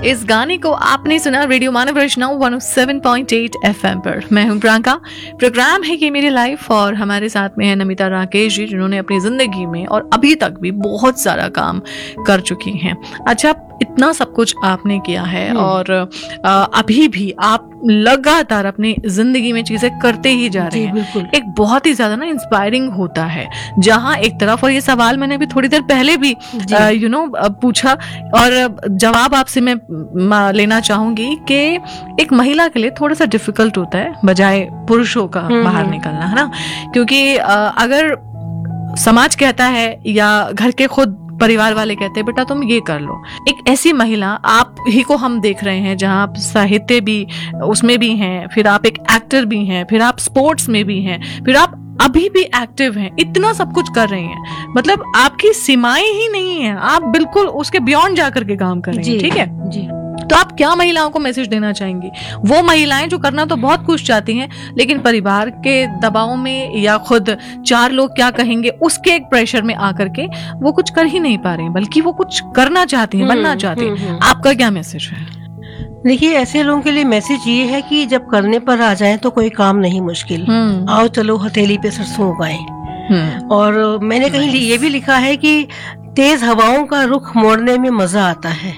इस गाने को आपने सुना रेडियो मानव रचना 107.8 FM पर। मैं हूं प्रियंका। प्रोग्राम है ये मेरी लाइफ और हमारे साथ में है नमिता राकेश जी, जिन्होंने अपनी जिंदगी में और अभी तक भी बहुत सारा काम कर चुकी हैं। अच्छा, इतना सब कुछ आपने किया है और अभी भी आप लगातार अपनी जिंदगी में चीजें करते ही जा रहे हैं। एक बहुत ही ज्यादा ना इंस्पायरिंग होता है, जहां एक तरफ, और ये सवाल मैंने भी थोड़ी देर पहले भी पूछा और जवाब आपसे मैं लेना चाहूंगी कि एक महिला के लिए थोड़ा सा डिफिकल्ट होता है बजाय पुरुषों का बाहर निकलना, है ना? क्योंकि अगर समाज कहता है या घर के खुद परिवार वाले कहते हैं बेटा तुम ये कर लो, एक ऐसी महिला आप ही को हम देख रहे हैं जहां आप साहित्य भी उसमें भी हैं, फिर आप एक एक्टर भी हैं, फिर आप स्पोर्ट्स में भी हैं, फिर आप अभी भी एक्टिव हैं, इतना सब कुछ कर रही हैं। मतलब आपकी सीमाएं ही नहीं है, आप बिल्कुल उसके बियॉन्ड जाकर के काम कर रही हैं। ठीक है जी। तो आप क्या महिलाओं को मैसेज देना चाहेंगी? वो महिलाएं जो करना तो बहुत कुछ चाहती हैं, लेकिन परिवार के दबाव में या खुद चार लोग क्या कहेंगे उसके एक प्रेशर में आकर के वो कुछ कर ही नहीं पा रही हैं, बल्कि वो कुछ करना चाहती हैं, बनना चाहती हैं। आपका क्या मैसेज है? देखिए, ऐसे लोगों के लिए मैसेज ये है कि जब करने पर आ जाए तो कोई काम नहीं मुश्किल। आओ चलो हथेली पे सरसों उगाएं। और मैंने कहीं ये भी लिखा है कि तेज हवाओं का रुख मोड़ने में मजा आता है,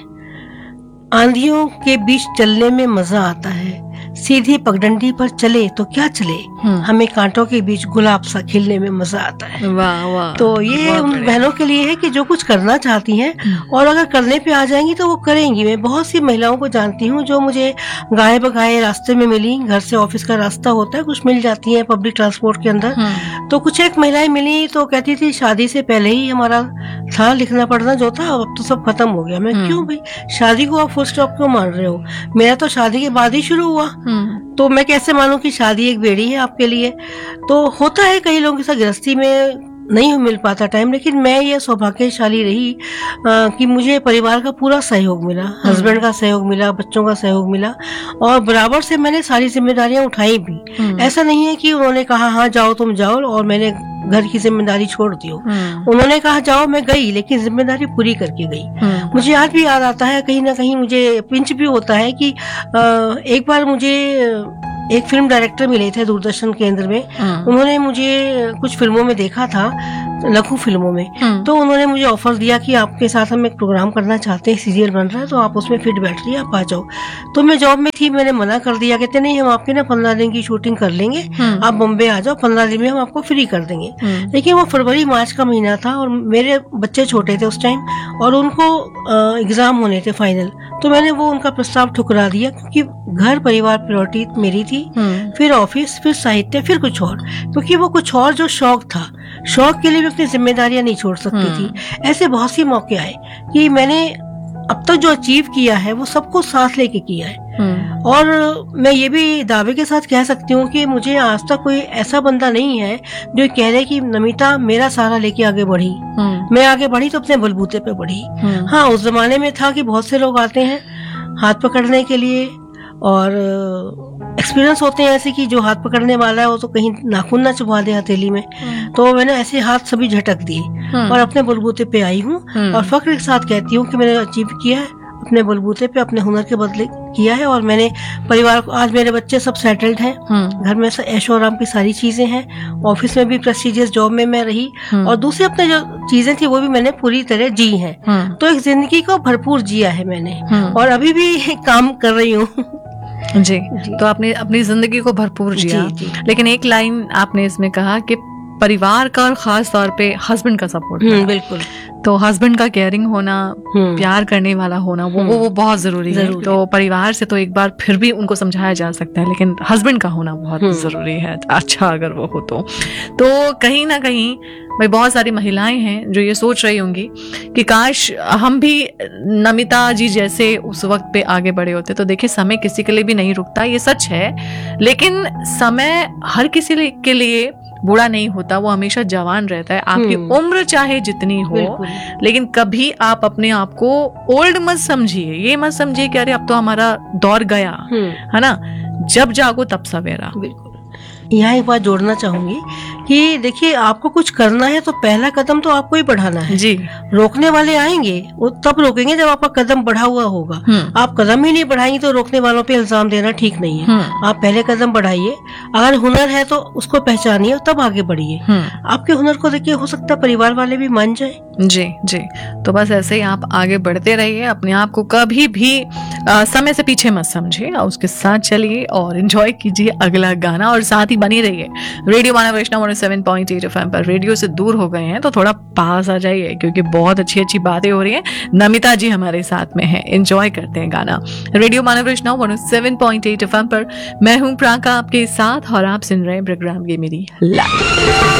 आंधियों के बीच चलने में मजा आता है, सीधी पगडंडी पर चले तो क्या चले, हमें कांटों के बीच गुलाब सा खिलने में मजा आता है। वाह वाह। तो ये उन बहनों के लिए है कि जो कुछ करना चाहती हैं और अगर करने पे आ जाएंगी तो वो करेंगी। मैं बहुत सी महिलाओं को जानती हूँ जो मुझे गाये बगाए रास्ते में मिली। घर से ऑफिस का रास्ता होता है, कुछ मिल जाती है पब्लिक ट्रांसपोर्ट के अंदर। तो कुछ एक महिलाएं मिली तो कहती थी शादी से पहले ही हमारा था लिखना पढ़ना जो था, अब तो सब खत्म हो गया। मैं क्यों भाई, शादी को आप फुल स्टॉप क्यों मान रहे हो? मेरा तो शादी के बाद ही शुरू हुआ, तो मैं कैसे मानूं कि शादी एक बेड़ी है आपके लिए? तो होता है कई लोगों के साथ गृहस्थी में नहीं मिल पाता टाइम, लेकिन मैं ये सौभाग्यशाली रही कि मुझे परिवार का पूरा सहयोग मिला, हस्बैंड का सहयोग मिला, बच्चों का सहयोग मिला और बराबर से मैंने सारी जिम्मेदारियां उठाई भी। ऐसा नहीं है कि उन्होंने कहा हाँ जाओ तुम जाओ और मैंने घर की जिम्मेदारी छोड़ दी हो। उन्होंने कहा जाओ, मैं गई, लेकिन जिम्मेदारी पूरी करके गई। मुझे आज भी याद आता है, कहीं ना कहीं मुझे पिंच भी होता है कि एक बार मुझे एक फिल्म डायरेक्टर मिले थे दूरदर्शन केंद्र में। उन्होंने मुझे कुछ फिल्मों में देखा था, लघु फिल्मों में। तो उन्होंने मुझे ऑफर दिया कि आपके साथ हम एक प्रोग्राम करना चाहते हैं, सीरियल बन रहा है, तो आप उसमें फिट बैठ रही, आप आ जाओ। तो मैं जॉब में थी, मैंने मना कर दिया। कहते नहीं, हम आपके ना 15 दिन की शूटिंग कर लेंगे, आप बॉम्बे आ जाओ, 15 दिन में हम आपको फ्री कर देंगे। लेकिन वो फरवरी मार्च का महीना था और मेरे बच्चे छोटे थे उस टाइम और उनको एग्जाम होने थे फाइनल। तो मैंने वो उनका प्रस्ताव ठुकरा दिया, क्योंकि घर परिवार प्रायोरिटी मेरी थी, फिर ऑफिस, फिर साहित्य, फिर कुछ और। क्योंकि वो कुछ और जो शौक था, शौक के लिए भी अपनी जिम्मेदारियां नहीं छोड़ सकती थी। ऐसे बहुत सी मौके आए कि मैंने अब तक जो अचीव किया है वो सबको साथ लेके किया है। और मैं ये भी दावे के साथ कह सकती हूँ कि मुझे आज तक कोई ऐसा बंदा नहीं है जो कह रहे कि नमिता मेरा सहारा लेके आगे बढ़ी। मैं आगे बढ़ी तो अपने बलबूते पे बढ़ी। हाँ, उस जमाने में था कि बहुत से लोग आते हैं हाथ पकड़ने के लिए और एक्सपीरियंस होते हैं ऐसे कि जो हाथ पकड़ने वाला है वो तो कहीं नाखून ना चुभा दे हथेली में। तो मैंने ऐसे हाथ सभी झटक दिए और अपने बलबूते पे आई हूँ और फख्र के साथ कहती हूँ कि मैंने अचीव किया है, अपने बलबूते पे, अपने हुनर के बदले किया है। और मैंने परिवार को, आज मेरे बच्चे सब सेटल्ड हैं, घर में ऐशो आराम की सारी चीजें हैं, ऑफिस में भी प्रेस्टिजियस जॉब में मैं रही और दूसरी अपने जो चीजें थी वो भी मैंने पूरी तरह जी हैं। तो एक जिंदगी को भरपूर जिया है मैंने और अभी भी काम कर रही हूँ। जी, तो आपने अपनी जिंदगी को भरपूर जिया। लेकिन एक लाइन आपने इसमें कहा कि परिवार का और खास तौर पे हस्बैंड का सपोर्ट। बिल्कुल। तो हस्बैंड का केयरिंग होना, प्यार करने वाला होना, वो बहुत जरूरी है। तो परिवार से तो एक बार फिर भी उनको समझाया जा सकता है, लेकिन हस्बैंड का होना बहुत जरूरी है। अच्छा अगर वो हो तो कहीं ना कहीं भाई बहुत सारी महिलाएं हैं जो ये सोच रही होंगी कि काश हम भी नमिता जी जैसे उस वक्त पे आगे बढ़े होते। तो देखिए, समय किसी के लिए भी नहीं रुकता, ये सच है, लेकिन समय हर किसी के लिए बूढ़ा नहीं होता, वो हमेशा जवान रहता है। आपकी उम्र चाहे जितनी हो, लेकिन कभी आप अपने आप को ओल्ड मत समझिए। ये मत समझिए कि अरे अब तो हमारा दौर गया, है ना। जब जागो तब सवेरा। बिल्कुल। यहाँ एक बात जोड़ना चाहूंगी कि देखिए, आपको कुछ करना है तो पहला कदम तो आपको ही बढ़ाना है। जी। रोकने वाले आएंगे, वो तब रोकेंगे जब आपका कदम बढ़ा हुआ होगा। आप कदम ही नहीं बढ़ाएंगे तो रोकने वालों पे इल्जाम देना ठीक नहीं है। आप पहले कदम बढ़ाइए, अगर हुनर है तो उसको पहचानिए, तब आगे बढ़िए। आपके हुनर को देखिए, हो सकता है परिवार वाले भी मान जाए। जी जी। तो बस ऐसे ही आप आगे बढ़ते रहिए, अपने आप को कभी भी समय से पीछे मत समझिए, और उसके साथ चलिए और एंजॉय कीजिए अगला गाना, और साथ ही बनी रहिए रेडियो मानव वैष्णव 107.8 FM पर। रेडियो से दूर हो गए हैं तो थोड़ा पास आ जाइए, क्योंकि बहुत अच्छी अच्छी बातें हो रही हैं। नमिता जी हमारे साथ में है, एंजॉय करते हैं गाना। रेडियो मानव वैष्णव 107.8 FM पर मैं हूं प्रांका आपके साथ, और आप सुन रहे हैं प्रोग्राम ये मेरी लाइफ।